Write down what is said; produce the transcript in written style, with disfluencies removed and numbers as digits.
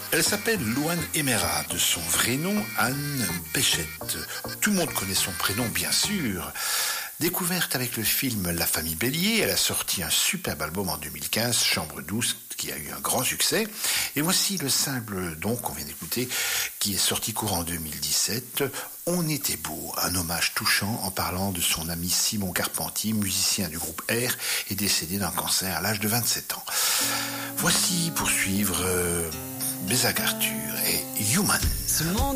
Elle s'appelle Louane Emera, de son vrai nom Anne Péchette. Tout le monde connaît son prénom, bien sûr. Découverte avec le film La Famille Bélier, elle a sorti un superbe album en 2015, Chambre douce, qui a eu un grand succès. Et voici le simple donc qu'on vient d'écouter, qui est sorti courant 2017, On était beau, un hommage touchant en parlant de son ami Simon Carpentier, musicien du groupe R, et décédé d'un cancer à l'âge de 27 ans. Voici pour suivre Bézac Arthur et Human.